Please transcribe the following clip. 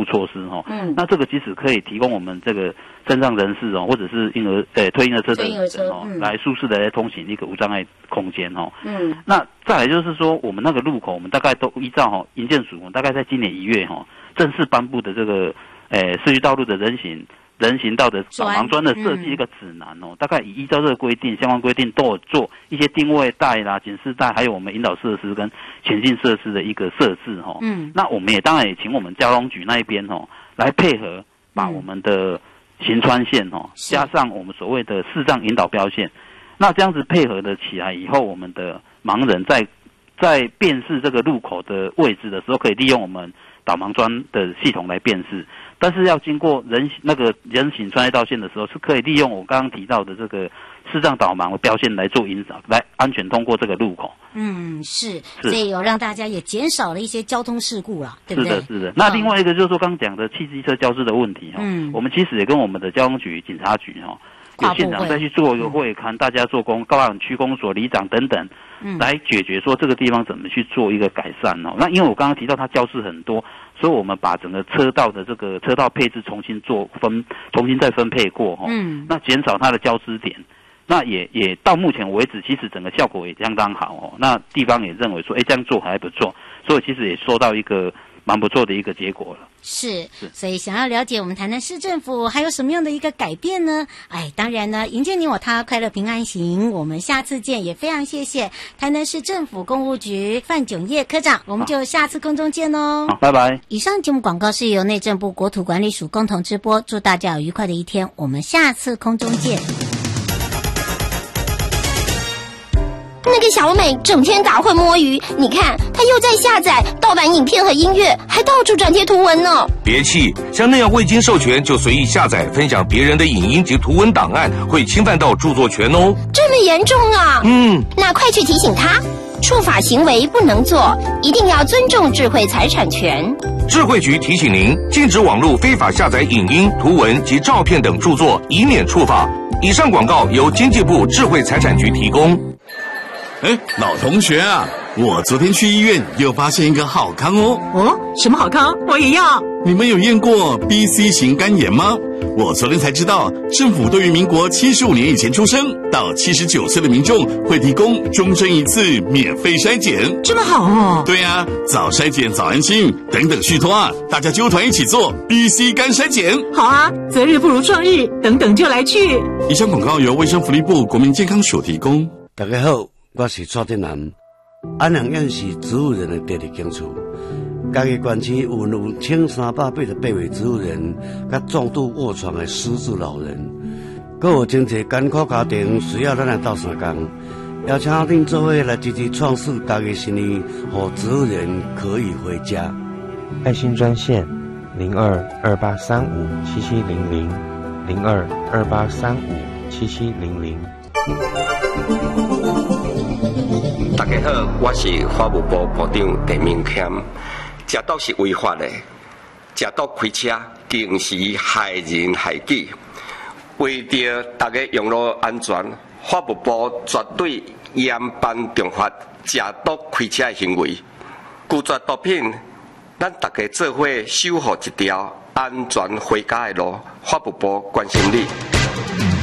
措施哦。那这个即使可以提供我们这个身障人士哦，或者是推婴儿车的人哦，来舒适的来通行一个无障碍空间哦。那再来就是说，我们那个路口，我们大概都依照营建署大概在今年1月正式颁布的这个市区道路的人行道的导盲砖的设计一个指南哦，大概依照这个规定，相关规定都有做一些定位带啦、警示带，还有我们引导设施跟前进设施的一个设置哦。那我们也当然也请我们交通局那一边来配合，把我们的行穿线加上我们所谓的视障引导标线，那这样子配合的起来以后，我们的盲人在辨识这个路口的位置的时候，可以利用我们导盲砖的系统来辨识。但是要经过人行穿越道线的时候，是可以利用我刚刚提到的这个视障导盲的标线来做引导，来安全通过这个路口。 是，所以有让大家也减少了一些交通事故了，对不对？ 是的。那另外一个就是说刚讲的汽机车交织的问题我们其实也跟我们的交通局、警察局有现场再去做一个会看，大家做高雄区公所里长等等，来解决说这个地方怎么去做一个改善那因为我刚刚提到它交织很多，所以我们把整个车道的这个车道配置重新再分配过那减少它的交织点。那也到目前为止，其实整个效果也相当好那地方也认为说，这样做还不错，所以其实也收到一个蛮不错的一个结果了。 是，所以想要了解我们台南市政府还有什么样的一个改变呢？当然呢，迎接你我他，快乐平安行。我们下次见，也非常谢谢台南市政府公务局范炯业科长，我们就下次空中见哦。 好，拜拜。 以上节目广告是由内政部国土管理署共同直播，祝大家有愉快的一天，我们下次空中见。 那个小美整天打混摸鱼，你看她又在下载盗版影片和音乐，还到处转贴图文呢。 别气，像那样未经授权就随意下载分享别人的影音及图文档案，会侵犯到著作权哦。 这么严重啊？那快去提醒他，触法行为不能做，一定要尊重智慧财产权。 智慧局提醒您，禁止网络非法下载影音、图文及照片等著作，以免触法。以上广告由经济部智慧财产局提供。 老同学啊，我昨天去医院又发现一个好康哦。 什么好康？我也要。 你们有验过 BC 型肝炎吗？我昨天才知道，政府对于民国75年以前出生到79岁的民众会提供终身一次免费筛检。 这么好哦？ 对啊，早筛检早安心，等等续托啊，大家揪团一起做 BC 肝筛检。 好啊，择日不如撞日，等等就来去。 以上广告由卫生福利部国民健康署提供。 大家好，我是蔡振南。安良院是植物人的第二间厝，家己县区有1388位植物人，甲重度卧床的失智老人，还有真侪艰苦家庭需要咱来斗相共，邀请恁做伙来积极创事家己生意，让植物人可以回家。 爱心专线0228357700，0228357700。 大家好，我是法务部部长陈明谦。食毒是违法的，食毒开车更是害人害己。为着大家用路安全，法务部绝对严办重罚食毒开车的行为。拒绝毒品，咱大家做伙守护一条安全回家的路。法务部关心你。